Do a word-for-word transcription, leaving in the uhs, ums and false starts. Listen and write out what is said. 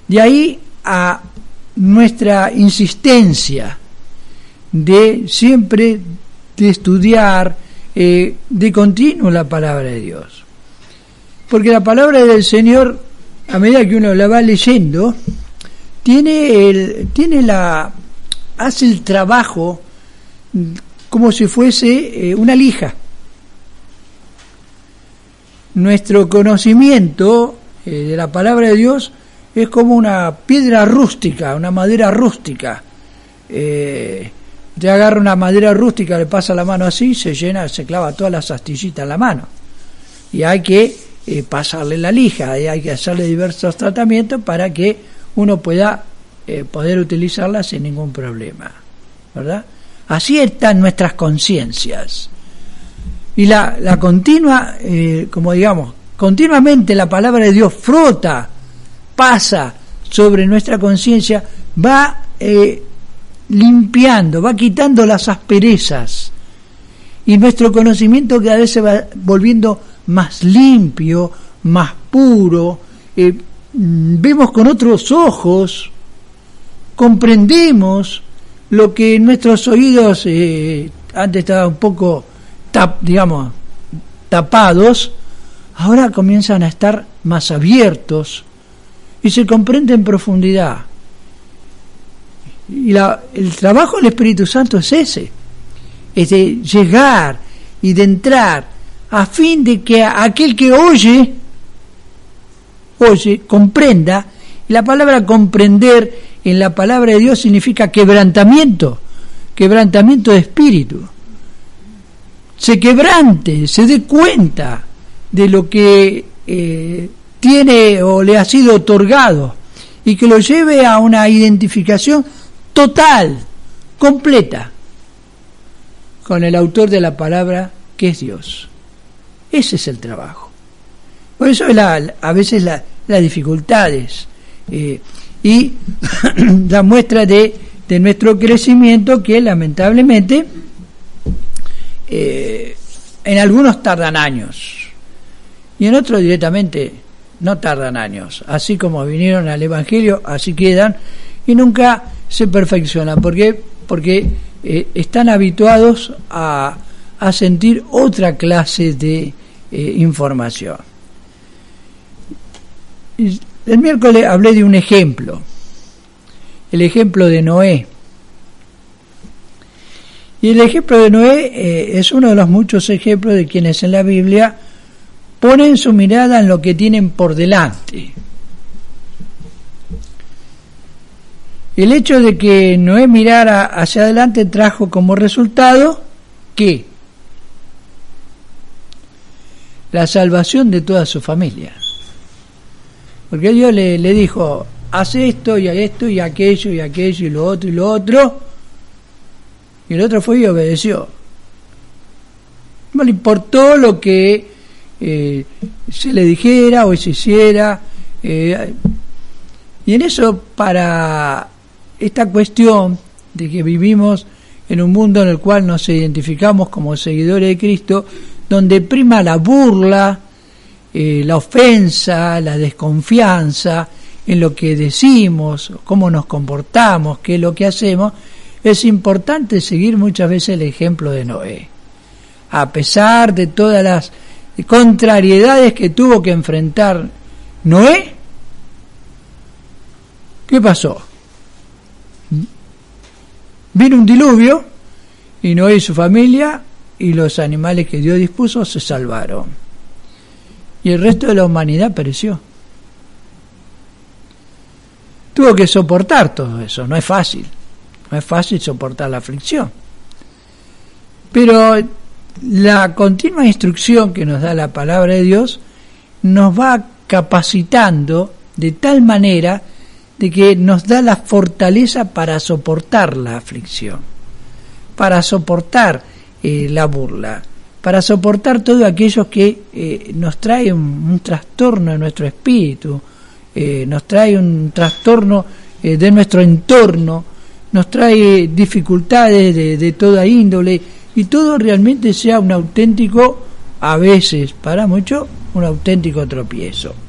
De ahí a nuestra insistencia de siempre de estudiar eh, de continuo la palabra de Dios. Porque la palabra del Señor, a medida que uno la va leyendo, tiene el, tiene la, hace el trabajo como si fuese eh, una lija. Nuestro conocimiento eh, de la palabra de Dios es como una piedra rústica, una madera rústica. Eh, te agarra una madera rústica, le pasa la mano así, se llena, se clava todas las astillitas en la mano. Y hay que eh, pasarle la lija, y hay que hacerle diversos tratamientos para que uno pueda eh, poder utilizarla sin ningún problema, ¿verdad? Así están nuestras conciencias. Y la, la continua, eh, como digamos, continuamente la palabra de Dios frota, pasa sobre nuestra conciencia, va eh, limpiando, va quitando las asperezas, y nuestro conocimiento cada vez se va volviendo más limpio, más puro, eh, vemos con otros ojos, comprendemos lo que nuestros oídos eh, antes estaban un poco tap, digamos tapados, ahora comienzan a estar más abiertos y se comprende en profundidad. Y la, el trabajo del Espíritu Santo es ese, es de llegar y de entrar a fin de que aquel que oye oye, comprenda. Y la palabra comprender en la palabra de Dios significa quebrantamiento, quebrantamiento de espíritu. Se quebrante, se dé cuenta de lo que eh, tiene o le ha sido otorgado, y que lo lleve a una identificación total, completa, con el autor de la palabra, que es Dios. Ese es el trabajo. Por eso es la, a veces la, las dificultades eh, y la muestra de, de nuestro crecimiento, que lamentablemente eh, en algunos tardan años y en otros directamente no tardan años. Así como vinieron al Evangelio, así quedan y nunca se perfeccionan. ¿Por qué? Porque eh, están habituados a, a sentir otra clase de eh, información. El miércoles hablé de un ejemplo, el ejemplo de Noé. Y el ejemplo de Noé eh, es uno de los muchos ejemplos de quienes en la Biblia ponen su mirada en lo que tienen por delante. El hecho de que Noé mirara hacia adelante trajo como resultado ¿qué? La salvación de toda su familia. Porque Dios le, le dijo, haz esto y esto y aquello y aquello y lo otro y lo otro, y el otro fue y obedeció. No le importó lo que eh, se le dijera o se hiciera, eh, y en eso, para esta cuestión de que vivimos en un mundo en el cual nos identificamos como seguidores de Cristo, donde prima la burla, Eh, la ofensa, la desconfianza en lo que decimos, cómo nos comportamos, qué es lo que hacemos, es importante seguir muchas veces el ejemplo de Noé. A pesar de todas las contrariedades que tuvo que enfrentar Noé, ¿qué pasó? Vino un diluvio y Noé y su familia y los animales que Dios dispuso se salvaron. Y el resto de la humanidad pereció. Tuvo que soportar todo eso, no es fácil. No es fácil soportar la aflicción. Pero la continua instrucción que nos da la palabra de Dios nos va capacitando de tal manera de que nos da la fortaleza para soportar la aflicción, para soportar eh, la burla, para soportar todo aquello que eh, nos trae un, un trastorno en nuestro espíritu, eh, nos trae un trastorno eh, de nuestro entorno, nos trae dificultades de, de toda índole, y todo realmente sea un auténtico, a veces, para muchos, un auténtico tropiezo.